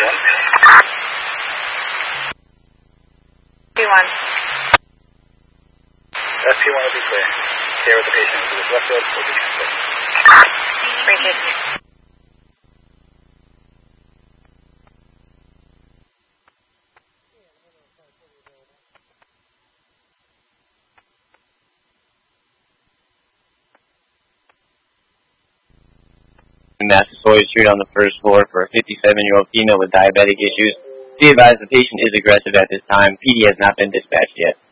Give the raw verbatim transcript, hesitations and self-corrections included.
one. P one. S P one will be clear. Stay with the patient into this left field. We'll be transferred. Appreciate it. Massasoit Street on the first floor for a fifty-seven-year-old female with diabetic issues. Be advised the patient is aggressive at this time. P D has not been dispatched yet.